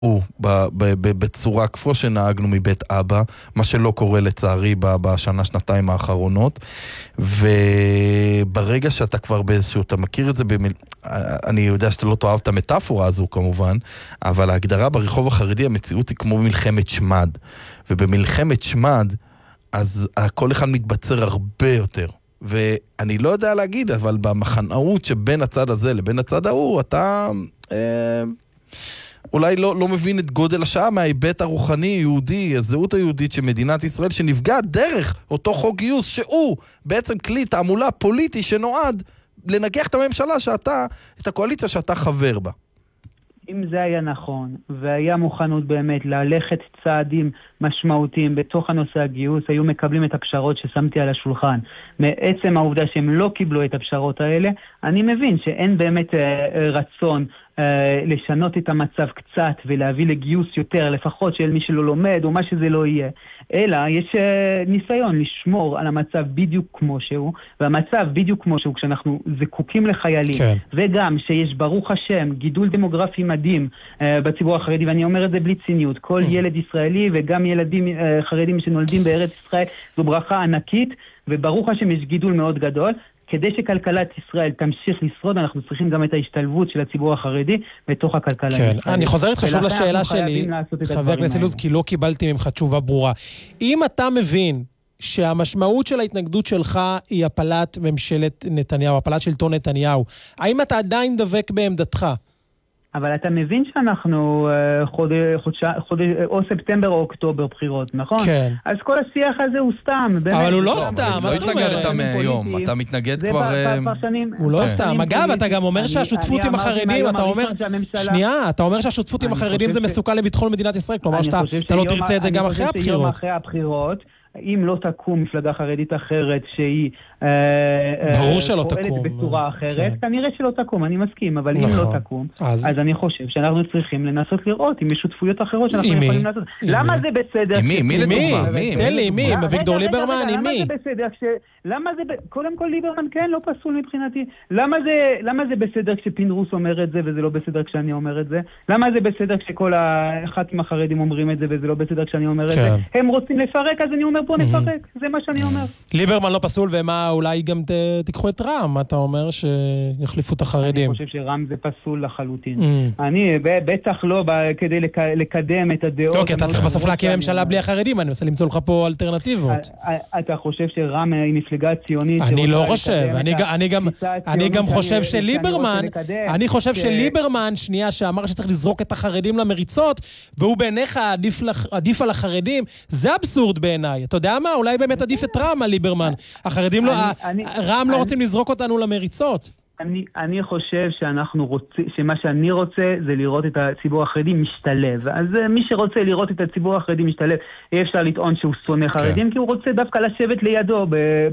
בצורה כפו שנהגנו מבית אבא, מה שלא קורה לצערי בשנה-שנתיים האחרונות, וברגע שאתה כבר באיזשהו, אתה מכיר את זה, אני יודע שאתה לא תאהב את המטאפורה הזו כמובן, אבל ההגדרה ברחוב החרדי, המציאות היא כמו מלחמת שמד, ובמלחמת שמד, אז כל אחד מתבצר הרבה יותר. ואני לא יודע להגיד, אבל במחנאות שבין הצד הזה לבין הצד ההוא, אתה אולי לא מבין את גודל השעה מההיבט הרוחני יהודי, הזהות היהודית של מדינת ישראל, שנפגע דרך אותו חוק גיוס, שהוא בעצם כלי תעמולה פוליטי שנועד לנגח את הממשלה שאתה, את הקואליציה שאתה חבר בה. אם זה היה נכון, והיה מוכנות באמת ללכת צעדים משמעותיים בתוך הנושא הגיוס, היו מקבלים את הפשרות ששמתי על השולחן. מעצם העובדה שהם לא קיבלו את הפשרות האלה, אני מבין שאין באמת רצון לשנות את המצב קצת ולהביא לגיוס יותר, לפחות של מי שלא לומד או מה שזה לא יהיה. אלא יש ניסיון לשמור על המצב בדיוק כמו שהוא, והמצב בדיוק כמו שהוא כשאנחנו זקוקים לחיילים, כן. וגם שיש ברוך השם גידול דמוגרפי מדהים בציבור החרדי, ואני אומר את זה בלי ציניות, כל ילד ישראלי וגם ילדים חרדים שנולדים בארץ ישראל זו ברכה ענקית, וברוך השם יש גידול מאוד גדול. כדי שכלכלת ישראל תמשיך לשרוד, אנחנו צריכים גם את ההשתלבות של הציבור החרדי בתוך הכלכלה. כן, אני חוזר איתך שוב לשאלה שלי, חבר הכנסת אילוז, כי לא קיבלתי ממך תשובה ברורה. אם אתה מבין שהמשמעות של ההתנגדות שלך היא הפלת ממשלת נתניהו, הפלת שלטון נתניהו, האם אתה עדיין דבק בעמדתך? אבל אתה מבין שאנחנו או ספטמבר או אוקטובר בחירות, נכון? כן. אז כל השיח הזה הוא סתם. אבל הוא לא סתם. לא התנגדת מהיום, אתה מתנגד כבר... הוא לא סתם. אגב, אתה גם אומר שהשותפות עם החרדים, אתה אומר... שנייה, אתה אומר שהשותפות עם החרדים זה מסוכן לביטחון מדינת ישראל, כלומר שאתה לא תרצה את זה גם אחרי הבחירות. אני חושב שיום אחרי הבחירות, אם לא תקום מפלגה חרדית אחרת שהיא פועלת בצורה אחרת, כנראה שלא תקום, אני מסכים, אבל אם לא תקום, אז אני חושב שאנחנו צריכים לנסות לראות אם יש שותפויות אחרות שאנחנו יכולים לעשות. למה זה בסדר? עם מי לדוגמה? תן לי, עם מי? עם אביגדור ליברמן? עם מי? למה זה, קודם כל ליברמן כן, לא פסול מבחינתי. למה זה בסדר כשפינדרוס אומר את זה וזה לא בסדר כשאני אומר את זה? למה זה בסדר כשכל הח"כים החרדים אומרים את זה וזה לא בסדר כשאני אומר את זה? הם רוצים לפרק, אז אני אומר פה נפרק. זה מה שאני אומר. ליברמן לא פסול, ומה אולי גם תיקחו את רם? אתה אומר שיחליפו את החרדים. אני חושב שרם זה פסול לחלוטין. אני בטח לא כדי לקדם את הדעות. לא, כי אתה צריך בסוף להקים ממשלה בלי החרדים, אני מנסה למצוא לך פה אלטרנטיבות. אתה חושב שרם היא מפלגה ציונית? אני לא חושב. אני גם חושב שליברמן, אני חושב שליברמן, שנייה, שאמר שצריך לזרוק את החרדים למריצות, והוא בעיניך עדיף על החרדים, זה אבסורד בעיניי. אתה יודע מה? אולי באמת עדיף את רם על ליברמן. החרדים לא, רם לא רוצים לזרוק אותנו למריצות. אני חושב שמה שאני רוצה זה לראות את הציבור החרדי משתלב. אז מי שרוצה לראות את הציבור החרדי משתלב, אי אפשר לטעון שהוא שונא חרדים, כי הוא רוצה דווקא לשבת לידו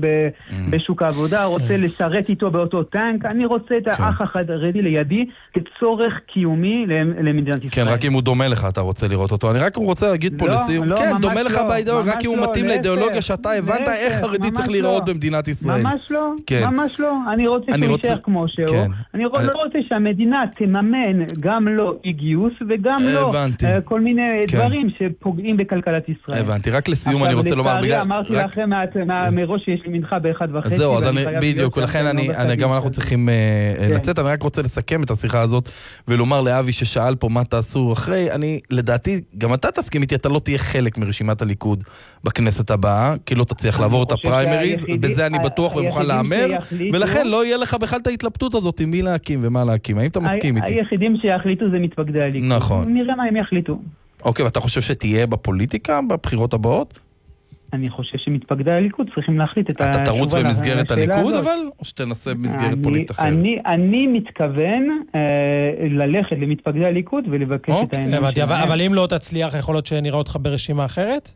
בשוק העבודה, רוצה לשרת איתו באותו טנק. אני רוצה את האח החרדי לידי כצורך קיומי למדינת ישראל. כן, רק אם הוא דומה לך אתה רוצה לראות אותו. אני רק רוצה להגיד פה לסיום, כן, דומה לך באידיאולוגיה, רק אם הוא מתאים לאידיאולוגיה שאתה הבנת איך חרדי צריך להיראות במדינת ישראל. ממש לא, ממש לא. אני רוצה שהוא יישאר כמו שהוא. אני לא רוצה שהמדינה תממן גם לא אי-גיוס וגם לא כל מיני דברים שפוגעים בכלכלת ישראל. הבנתי, רק לסיום אני רוצה לומר... לצערי אמרתי לכם מראש שיש לי מנחה ב-1:30. זהו, אז בדיוק, ולכן גם אנחנו צריכים לצאת. אני רק רוצה לסכם את השיחה הזאת ולומר לאבי ששאל פה מה תעשו אחרי. אני, לדעתי, גם אתה תסכים איתי, אתה לא תהיה חלק מרשימת הליכוד בכנסת הבאה, כי לא תצליח לעבור את הפריימריז, בזה אני בטוח ומוכן לאמר, ולכן לא יהיה לך בכלל את ההתלבטות הזאת עם מי להקים ומה להקים. האם אתה מסכים איתי? היחידים שיחליטו זה מתפקדי הליכוד. נכון. נראה מה הם יחליטו. אוקיי, ואתה חושב שתהיה בפוליטיקה בבחירות הבאות? אני חושב שמתפקדי הליכוד צריכים להחליט את אתה תרוץ במסגרת הליכוד אבל? או שתנסה במסגרת פוליטית אחרת? אני מתכוון ללכת למתפקדי הליכוד ולבקש את העניין. אבל אם לא תצליח, יכול להיות שנראה אותך ברשימה אחרת?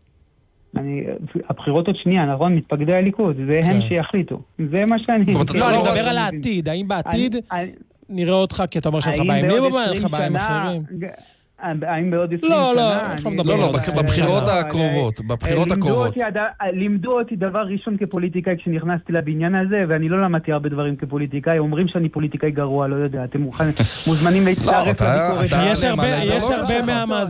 הבחירות עוד שנייה, נכון? מתפקדי הליכוד, זה הם שיחליטו. זה מה שאני... לא, אני מדבר על העתיד. האם בעתיד נראה אותך, כי אתה אומר שלך באים ליברמן, לך באים אחרים? האם בעוד 20 שנה? לא, בבחירות הקרובות, בבחירות הקרובות. לימדו אותי דבר ראשון כפוליטיקאי כשנכנסתי לבניין הזה, ואני לא למדתי הרבה דברים כפוליטיקאי, אומרים שאני פוליטיקאי גרוע, לא יודע, אתם מוזמנים להצטרף לביקורת. יש הרבה מהמאזינים